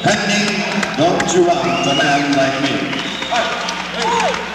Pending, don't you rock a man like me.